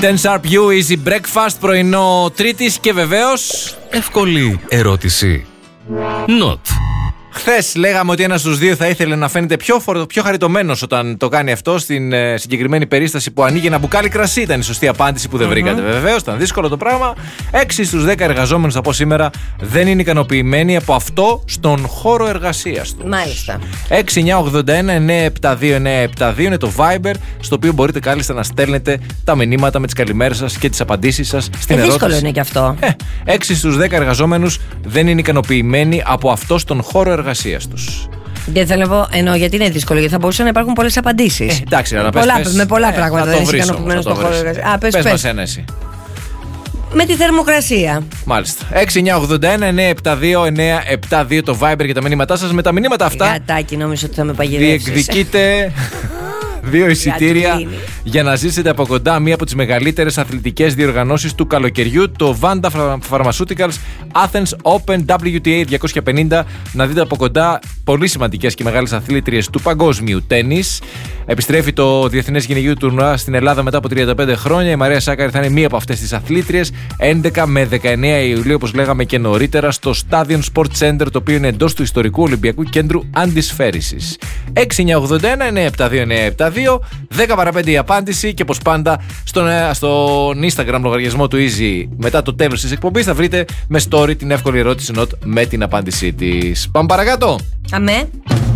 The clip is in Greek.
10 Sharp You, Easy Breakfast, πρωινό Τρίτης και βεβαίως εύκολη ερώτηση. Not. Χθες λέγαμε ότι ένας στους δύο θα ήθελε να φαίνεται πιο χαριτωμένος όταν το κάνει αυτό. Στην συγκεκριμένη περίσταση που ανοίγει ένα μπουκάλι κρασί ήταν η σωστή απάντηση που δεν βρήκατε. Βεβαίως, ήταν δύσκολο το πράγμα. 6 στους 10 εργαζόμενους, θα πω σήμερα, δεν είναι ικανοποιημένοι από αυτό στον χώρο εργασίας τους. Μάλιστα. 6981-972-972 είναι το Viber, στο οποίο μπορείτε κάλλιστα να στέλνετε τα μηνύματα με τις καλημέρες σας και τις απαντήσεις σας στην ερώτηση. Δύσκολο είναι και αυτό. 6 στους 10 εργαζόμενους δεν είναι ικανοποιημένοι από αυτό στον χώρο εργασίας τους. Δεν θέλω να πω, εννοώ γιατί είναι δύσκολο, γιατί θα μπορούσαν να υπάρχουν πολλές απαντήσεις. Εντάξει, να πες. Με πολλά πράγματα δεν είσαι ικανοποιημένος στον χώρο εργασίας. Πες μας ένα εσύ. Με τη θερμοκρασία. Μάλιστα. 6981-972-972 το Viber για τα μηνύματά σας. Με τα μηνύματα αυτά Γατάκι, νόμιζα ότι θα με παγιδεύσεις. διεκδικείτε 2 εισιτήρια για να ζήσετε από κοντά μία από τις μεγαλύτερες αθλητικές διοργανώσεις του καλοκαιριού, το Vanda Pharmaceuticals Athens Open WTA 250. Να δείτε από κοντά πολύ σημαντικές και μεγάλες αθλήτριες του παγκόσμιου τένις. Επιστρέφει το Διεθνές Γυναικείο Τουρνουά στην Ελλάδα μετά από 35 χρόνια. Η Μαρία Σάκαρη θα είναι μία από αυτές τις αθλήτριες. 11 με 19 Ιουλίου, όπως λέγαμε και νωρίτερα, στο Stadion Sports Center, το οποίο είναι εντός του ιστορικού Ολυμπιακού Κέντρου Αντισφαίρησης. 6981-972-972. 10 παρα 5 η απάντηση και όπως πάντα στον Instagram λογαριασμό του Easy μετά το τέλος της εκπομπής θα βρείτε με story την εύκολη ερώτηση Not με την απάντησή της. Πάμε παρακάτω. Αμέ.